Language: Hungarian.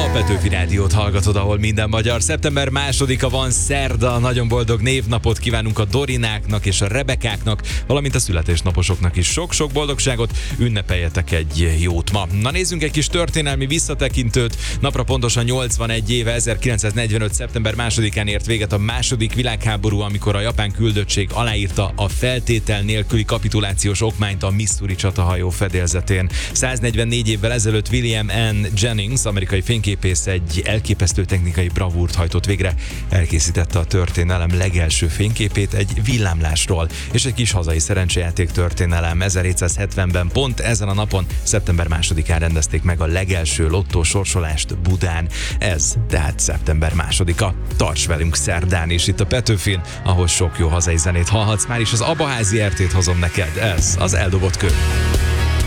A Petőfi Rádiót hallgatod, ahol minden magyar. Szeptember 2-a van, szerda. Nagyon boldog névnapot kívánunk a Dorináknak és a Rebekáknak, valamint a születésnaposoknak is. Sok-sok boldogságot, ünnepeljetek egy jót ma. Na, nézzünk egy kis történelmi visszatekintőt. Napra pontosan 81 éve, 1945. szeptember 2-án ért véget a második világháború, amikor a japán küldöttség aláírta a feltétel nélküli kapitulációs okmányt a Missouri csatahajó fedélzetén. 144 évvel ezelőtt William N. Jennings, amerikai fényképész, egy elképesztő technikai bravúrt hajtott végre. Elkészítette a történelem legelső fényképét egy villámlásról, és egy kis hazai szerencsejáték történelem. 1770-ben pont ezen a napon, szeptember 2-án rendezték meg a legelső lottó sorsolást Budán. Ez tehát szeptember 2-a. Tarts velünk szerdán is itt a Petőfin, ahol sok jó hazai zenét hallhatsz. Már is az Abaházi RT-t hozom neked. Ez az Eldobott kő.